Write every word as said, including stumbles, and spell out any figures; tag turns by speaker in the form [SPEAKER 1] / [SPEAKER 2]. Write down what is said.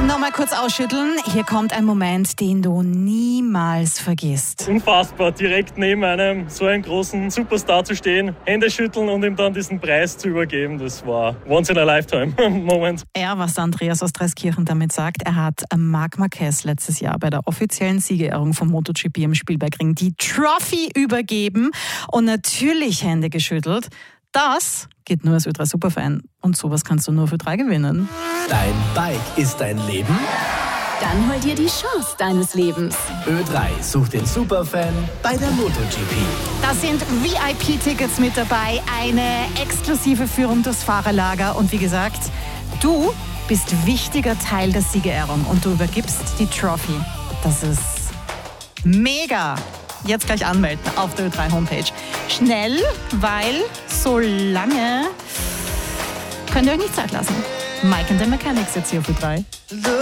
[SPEAKER 1] Nochmal kurz ausschütteln. Hier kommt ein Moment, den du niemals vergisst.
[SPEAKER 2] Unfassbar, direkt neben einem so einen großen Superstar zu stehen, Hände schütteln und ihm dann diesen Preis zu übergeben. Das war once in a lifetime Moment.
[SPEAKER 1] Ja, was Andreas aus Dreiskirchen damit sagt, er hat Marc Marquez letztes Jahr bei der offiziellen Siegerehrung vom MotoGP im Spielbergring die Trophy übergeben und natürlich Hände geschüttelt. Das geht nur als Ö drei Superfan. Und sowas kannst du nur für drei gewinnen.
[SPEAKER 3] Dein Bike ist dein Leben?
[SPEAKER 4] Dann hol dir die Chance deines Lebens.
[SPEAKER 3] Ö drei sucht den Superfan bei der MotoGP.
[SPEAKER 1] Da sind V I P-Tickets mit dabei, eine exklusive Führung durchs Fahrerlager und wie gesagt, du bist wichtiger Teil der Siegerehrung und du übergibst die Trophy. Das ist mega! Jetzt gleich anmelden auf der Ö drei Homepage. Schnell, weil so lange könnt ihr euch nicht Zeit lassen. Mike and the Mechanics jetzt hier auf Ö drei.